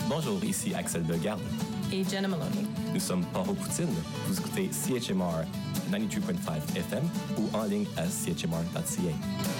Bonjour, ici Axel Bellegarde. Et Jenna Maloney. Nous sommes Paro Poutine. Vous écoutez CHMR 92.5 FM ou en ligne à chmr.ca.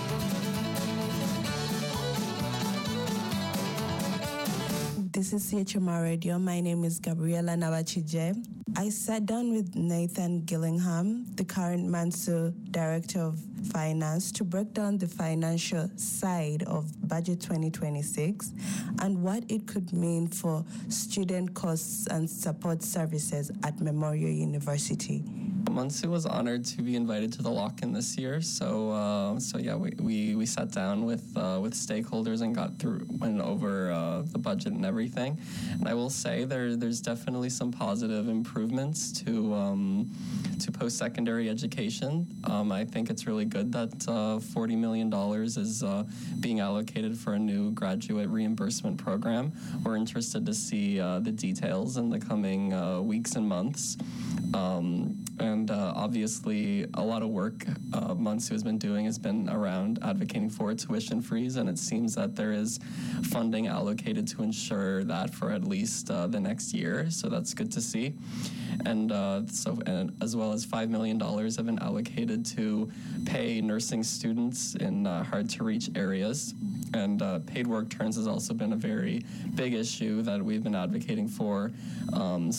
This is CHMR Radio. My name is Gabriela Nawachije. I sat down with Nathan Gillingham, the current Manso Director of Finance, to break down the financial side of Budget 2026 and what it could mean for student costs and support services at Memorial University. Manso was honored to be invited to the lock-in this year, so we sat down with stakeholders and went over the budget and everything. And I will say there's definitely some positive improvements to post-secondary education. I think it's really good that $40 million is being allocated for a new graduate reimbursement program. We're interested to see the details in the coming weeks and months. And obviously, a lot of work Manso has been doing has been around advocating for a tuition freeze, and it seems that there is funding allocated to ensure that for at least the next year, so that's good to see. And as well as $5 million have been allocated to pay nursing students in hard-to-reach areas. And paid work turns has also been a very big issue that we've been advocating for.